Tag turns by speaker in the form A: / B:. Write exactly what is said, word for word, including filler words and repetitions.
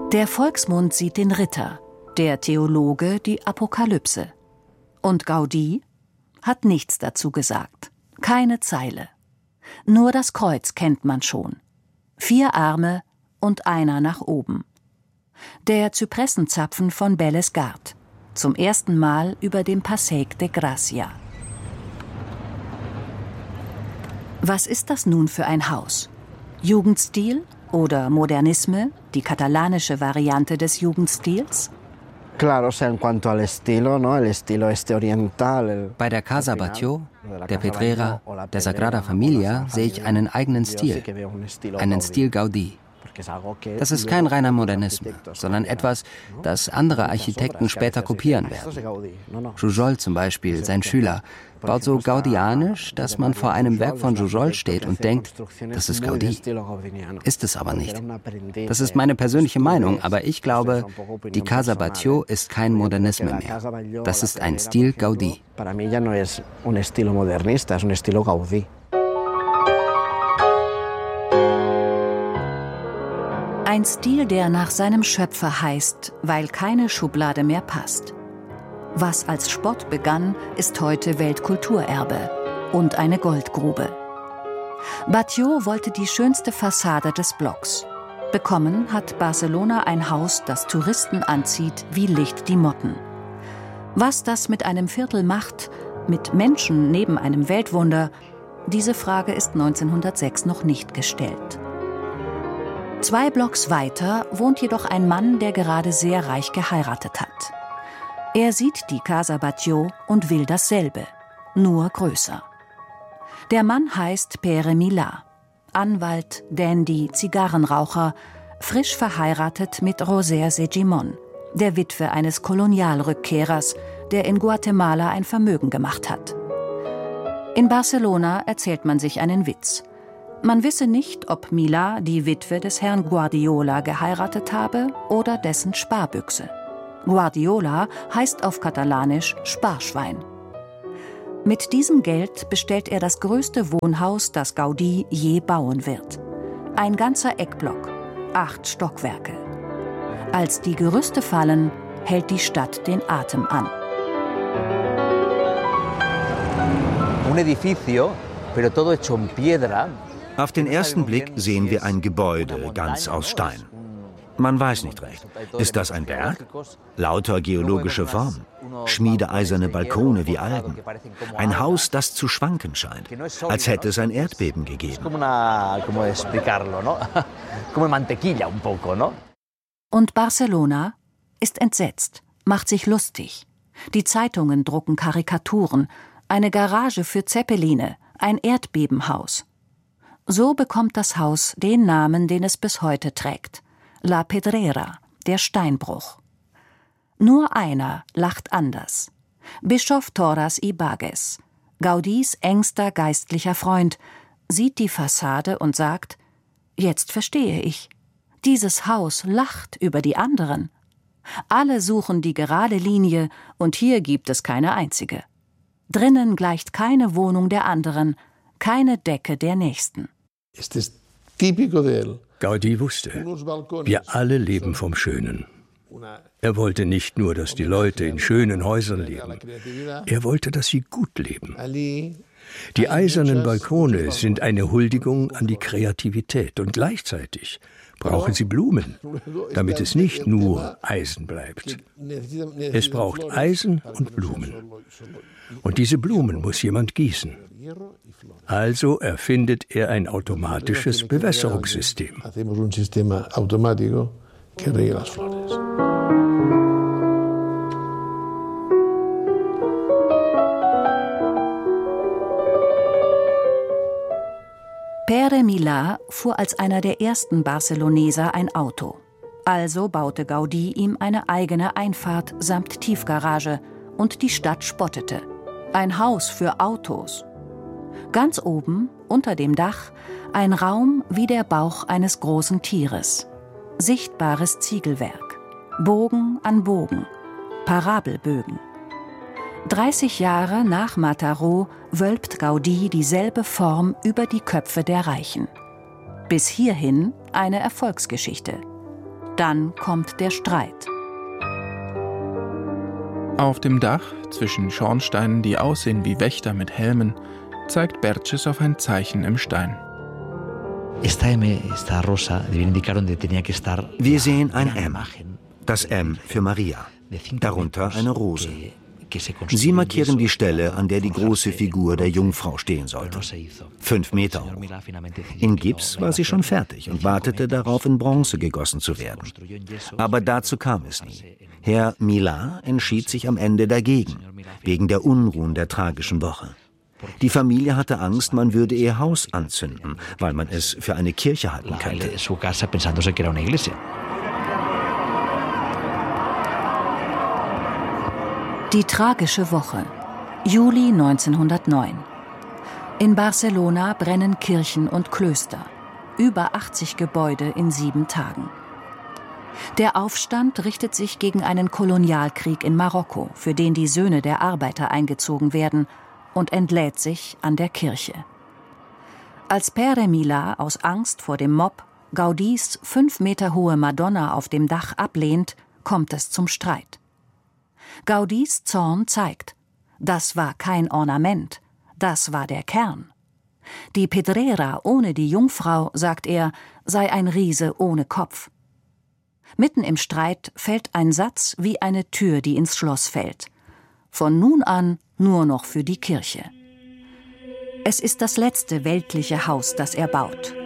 A: Der Volksmund sieht den Ritter, der Theologe die Apokalypse. Und Gaudí hat nichts dazu gesagt. Keine Zeile. Nur das Kreuz kennt man schon. Vier Arme und einer nach oben. Der Zypressenzapfen von Bellesgard. Zum ersten Mal über dem Passeig de Gracia. Was ist das nun für ein Haus? Jugendstil oder Modernisme, die katalanische Variante des Jugendstils?
B: Bei
C: der Casa Batlló, der Pedrera, der Sagrada Familia sehe ich einen eigenen Stil, einen Stil Gaudí. Das ist kein reiner Modernismus, sondern etwas, das andere Architekten später kopieren werden. Jujol zum Beispiel, sein Schüler, baut so gaudianisch, dass man vor einem Werk von Jujol steht und denkt, das ist Gaudí. Ist es aber nicht. Das ist meine persönliche Meinung, aber ich glaube, die Casa Batlló ist kein Modernismus mehr. Das ist ein Stil Gaudí.
A: Ein Stil, der nach seinem Schöpfer heißt, weil keine Schublade mehr passt. Was als Sport begann, ist heute Weltkulturerbe und eine Goldgrube. Batlló wollte die schönste Fassade des Blocks. Bekommen hat Barcelona ein Haus, das Touristen anzieht wie Licht die Motten. Was das mit einem Viertel macht, mit Menschen neben einem Weltwunder, diese Frage ist neunzehnhundertsechs noch nicht gestellt. Zwei Blocks weiter wohnt jedoch ein Mann, der gerade sehr reich geheiratet hat. Er sieht die Casa Batlló und will dasselbe, nur größer. Der Mann heißt Pere Milà, Anwalt, Dandy, Zigarrenraucher, frisch verheiratet mit Roser Segimon, der Witwe eines Kolonialrückkehrers, der in Guatemala ein Vermögen gemacht hat. In Barcelona erzählt man sich einen Witz. Man wisse nicht, ob Milà die Witwe des Herrn Guardiola geheiratet habe oder dessen Sparbüchse. Guardiola heißt auf Katalanisch Sparschwein. Mit diesem Geld bestellt er das größte Wohnhaus, das Gaudí je bauen wird. Ein ganzer Eckblock, acht Stockwerke. Als die Gerüste fallen, hält die Stadt den Atem an.
D: Un edificio, pero todo hecho en piedra.
E: Auf den ersten Blick sehen wir ein Gebäude, ganz aus Stein. Man weiß nicht recht. Ist das ein Berg? Lauter geologische Formen. Schmiedeeiserne Balkone wie Algen. Ein Haus, das zu schwanken scheint, als hätte es ein Erdbeben gegeben.
A: Und Barcelona ist entsetzt, macht sich lustig. Die Zeitungen drucken Karikaturen, eine Garage für Zeppeline, ein Erdbebenhaus. So bekommt das Haus den Namen, den es bis heute trägt. La Pedrera, der Steinbruch. Nur einer lacht anders. Bischof Torras y Bages, Gaudís engster geistlicher Freund, sieht die Fassade und sagt, jetzt verstehe ich. Dieses Haus lacht über die anderen. Alle suchen die gerade Linie und hier gibt es keine einzige. Drinnen gleicht keine Wohnung der anderen, keine Decke der nächsten.
F: Gaudí wusste, wir alle leben vom Schönen. Er wollte nicht nur, dass die Leute in schönen Häusern leben. Er wollte, dass sie gut leben. Die eisernen Balkone sind eine Huldigung an die Kreativität und gleichzeitig brauchen sie Blumen, damit es nicht nur Eisen bleibt. Es braucht Eisen und Blumen. Und diese Blumen muss jemand gießen. Also erfindet er ein automatisches Bewässerungssystem.
A: Pere Milà fuhr als einer der ersten Barceloneser ein Auto. Also baute Gaudí ihm eine eigene Einfahrt samt Tiefgarage und die Stadt spottete. Ein Haus für Autos. Ganz oben, unter dem Dach, ein Raum wie der Bauch eines großen Tieres. Sichtbares Ziegelwerk. Bogen an Bogen. Parabelbögen. dreißig Jahre nach Mataró wölbt Gaudí dieselbe Form über die Köpfe der Reichen. Bis hierhin eine Erfolgsgeschichte. Dann kommt der Streit.
B: Auf dem Dach, zwischen Schornsteinen, die aussehen wie Wächter mit Helmen, zeigt Berches auf ein Zeichen im Stein.
E: Wir sehen ein M, das M für Maria, darunter eine Rose. Sie markieren die Stelle, an der die große Figur der Jungfrau stehen sollte. Fünf Meter hoch. In Gips war sie schon fertig und wartete darauf, in Bronze gegossen zu werden. Aber dazu kam es nie. Herr Milà entschied sich am Ende dagegen, wegen der Unruhen der tragischen Woche. Die Familie hatte Angst, man würde ihr Haus anzünden, weil man es für eine Kirche halten könnte.
A: Die tragische Woche. Juli neunzehnhundertneun. In Barcelona brennen Kirchen und Klöster. Über achtzig Gebäude in sieben Tagen. Der Aufstand richtet sich gegen einen Kolonialkrieg in Marokko, für den die Söhne der Arbeiter eingezogen werden, und entlädt sich an der Kirche. Als Pere Milà aus Angst vor dem Mob Gaudís fünf Meter hohe Madonna auf dem Dach ablehnt, kommt es zum Streit. Gaudís Zorn zeigt, das war kein Ornament, das war der Kern. Die Pedrera ohne die Jungfrau, sagt er, sei ein Riese ohne Kopf. Mitten im Streit fällt ein Satz wie eine Tür, die ins Schloss fällt. Von nun an nur noch für die Kirche. Es ist das letzte weltliche Haus, das er baut.